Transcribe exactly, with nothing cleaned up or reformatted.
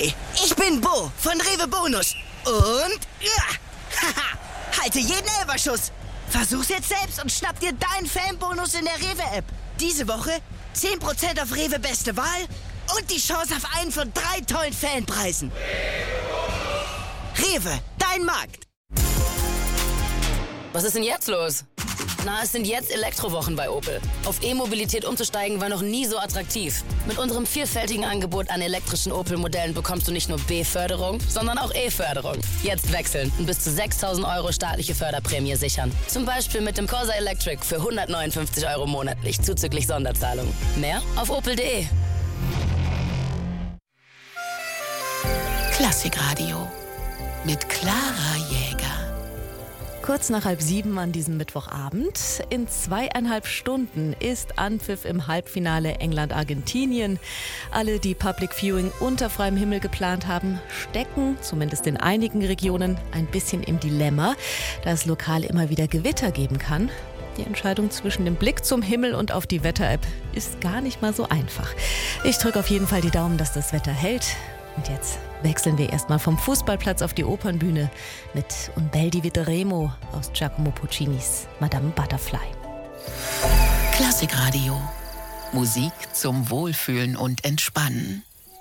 Hi, ich bin Bo von Rewe Bonus. Und ja, haha, halte jeden Elferschuss. Versuch's jetzt selbst und schnapp dir deinen Fanbonus in der Rewe-App. Diese Woche zehn Prozent auf Rewe Beste Wahl und die Chance auf einen von drei tollen Fanpreisen. Rewe, dein Markt. Was ist denn jetzt los? Na, es sind jetzt Elektrowochen bei Opel. Auf E-Mobilität umzusteigen war noch nie so attraktiv. Mit unserem vielfältigen Angebot an elektrischen Opel-Modellen bekommst du nicht nur B-Förderung, sondern auch E-Förderung. Jetzt wechseln und bis zu sechstausend Euro staatliche Förderprämie sichern. Zum Beispiel mit dem Corsa Electric für hundertneunundfünfzig Euro monatlich zuzüglich Sonderzahlung. Mehr auf opel punkt de. Klassikradio mit Clara Jäger. Kurz nach halb sieben an diesem Mittwochabend. In zweieinhalb Stunden ist Anpfiff im Halbfinale England-Argentinien. Alle, die Public Viewing unter freiem Himmel geplant haben, stecken, zumindest in einigen Regionen, ein bisschen im Dilemma, da es lokal immer wieder Gewitter geben kann. Die Entscheidung zwischen dem Blick zum Himmel und auf die Wetter-App ist gar nicht mal so einfach. Ich drücke auf jeden Fall die Daumen, dass das Wetter hält. Und jetzt wechseln wir erstmal vom Fußballplatz auf die Opernbühne mit Un bel di Vedremo aus Giacomo Puccinis Madame Butterfly. Klassikradio. Musik zum Wohlfühlen und Entspannen.